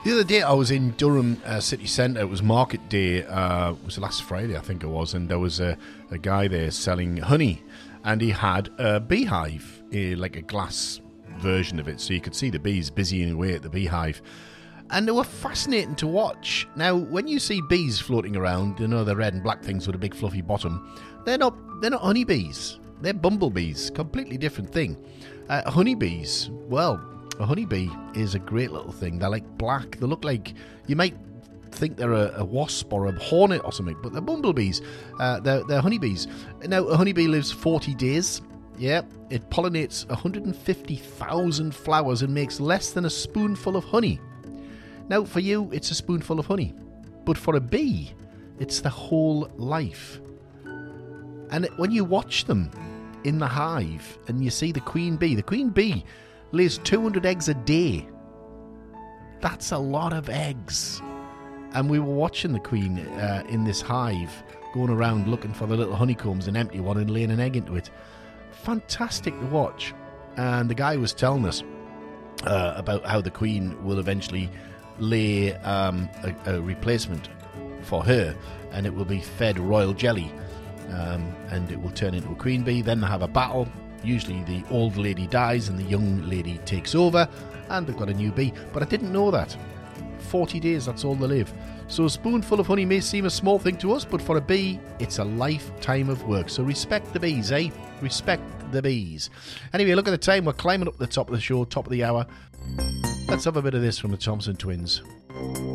The other day I was in Durham city centre. It was market day. It was last Friday, I think it was, and there was a guy there selling honey, and he had a beehive, like a glass version of it, so you could see the bees busying away at the beehive. And they were fascinating to watch. Now, when you see bees floating around, you know, the red and black things with a big fluffy bottom, they're not honeybees. They're bumblebees. Completely different thing. Honeybees, well, a honeybee is a great little thing. They're like black. They look like, you might think they're a wasp or a hornet or something, but they're bumblebees. They're honeybees. Now, a honeybee lives 40 days. Yeah, it pollinates 150,000 flowers and makes less than a spoonful of honey. Now, for you, it's a spoonful of honey. But for a bee, it's the whole life. And when you watch them in the hive and you see the queen bee lays 200 eggs a day. That's a lot of eggs. And we were watching the queen in this hive, going around looking for the little honeycombs, an empty one, and laying an egg into it. Fantastic to watch. And the guy was telling us about how the queen will eventually lay a replacement for her, and it will be fed royal jelly, and it will turn into a queen bee. Then they have a battle. Usually the old lady dies and the young lady takes over, and they've got a new bee. But I didn't know that. 40 days, that's all they live. So a spoonful of honey may seem a small thing to us, but for a bee, it's a lifetime of work. So respect the bees, eh? Respect the bees. Anyway, look at the time. We're climbing up the top of the show, top of the hour. Let's have a bit of this from the Thompson Twins.